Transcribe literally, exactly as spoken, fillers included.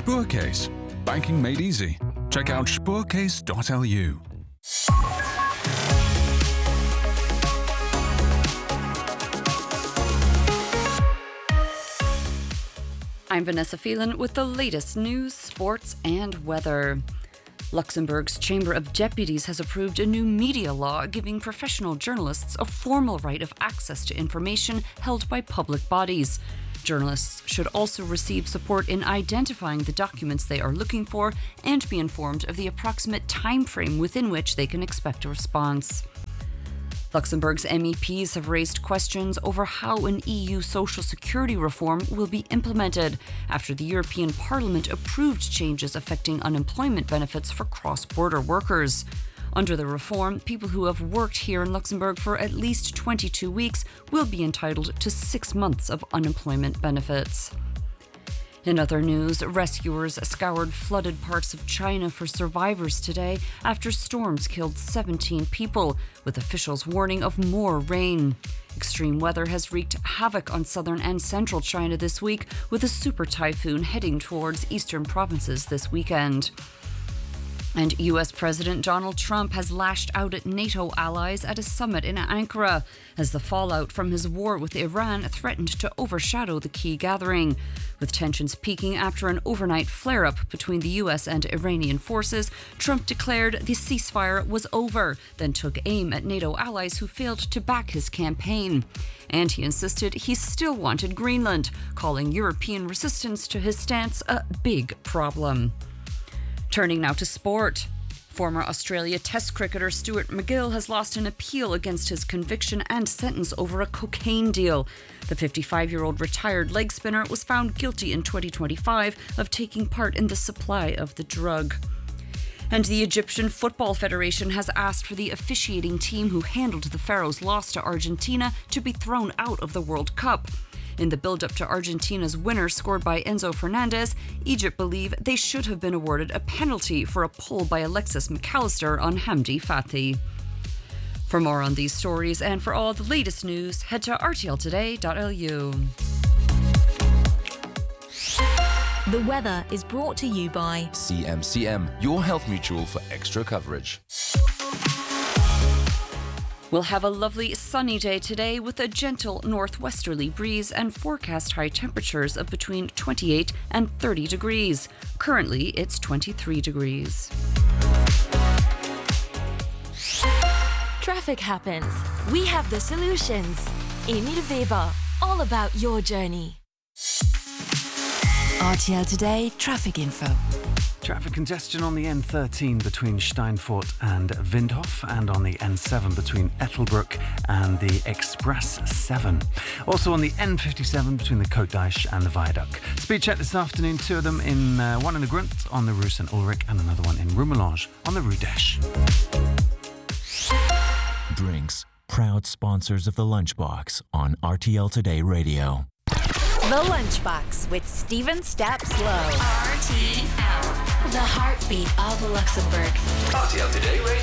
Spoorcase. Banking made easy. Check out spoorcase dot l u. I'm Vanessa Phelan with the latest news, sports and weather. Luxembourg's Chamber of Deputies has approved a new media law giving professional journalists a formal right of access to information held by public bodies. Journalists should also receive support in identifying the documents they are looking for and be informed of the approximate time frame within which they can expect a response. Luxembourg's M E Ps have raised questions over how an E U social security reform will be implemented after the European Parliament approved changes affecting unemployment benefits for cross-border workers. Under the reform, people who have worked here in Luxembourg for at least twenty-two weeks will be entitled to six months of unemployment benefits. In other news, rescuers scoured flooded parts of China for survivors today after storms killed seventeen people, with officials warning of more rain. Extreme weather has wreaked havoc on southern and central China this week, with a super typhoon heading towards eastern provinces this weekend. And U S President Donald Trump has lashed out at NATO allies at a summit in Ankara as the fallout from his war with Iran threatened to overshadow the key gathering. With tensions peaking after an overnight flare-up between the U S and Iranian forces, Trump declared the ceasefire was over, then took aim at NATO allies who failed to back his campaign. And he insisted he still wanted Greenland, calling European resistance to his stance a big problem. Turning now to sport. Former Australia Test cricketer Stuart MacGill has lost an appeal against his conviction and sentence over a cocaine deal. The fifty-five-year-old retired leg spinner was found guilty in twenty twenty-five of taking part in the supply of the drug. And the Egyptian Football Federation has asked for the officiating team who handled the Pharaohs' loss to Argentina to be thrown out of the World Cup. In the build-up to Argentina's winner scored by Enzo Fernandez, Egypt believe they should have been awarded a penalty for a pull by Alexis McAllister on Hamdi Fathi. For more on these stories and for all the latest news, head to r t l today dot l u. The weather is brought to you by C M C M, your health mutual for extra coverage. We'll have a lovely sunny day today with a gentle northwesterly breeze and forecast high temperatures of between twenty-eight and thirty degrees. Currently, it's twenty-three degrees. Traffic happens. We have the solutions. Emil Weber, all about your journey. R T L Today Traffic Info. Traffic congestion on the N thirteen between Steinfurt and Windhof, and on the N seven between Ettelbruck and the Express seven. Also on the N fifty-seven between the Côte d'Ache and the Viaduct. Speed check this afternoon, two of them, in uh, one in the Grunt on the Rue Saint Ulrich and another one in Rue Melange on the Rue d'Esch. Drinks, proud sponsors of the Lunchbox on R T L Today Radio. The Lunchbox with Stephen Stapslow. R T L, the heartbeat of Luxembourg. R T L Today Radio.